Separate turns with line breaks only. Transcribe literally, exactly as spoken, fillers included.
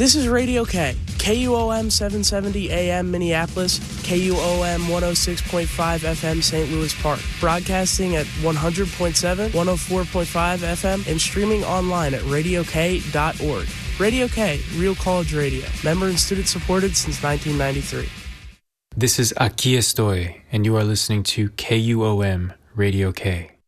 This is Radio K, K U O M seven seventy A M Minneapolis, K U O M one oh six point five F M Saint Louis Park, broadcasting at one hundred point seven, one oh four point five F M, and streaming online at radio k dot org. Radio K, Real College Radio, member and student supported since nineteen ninety-three.
This is Aquí Estoy, and you are listening to K U O M Radio K.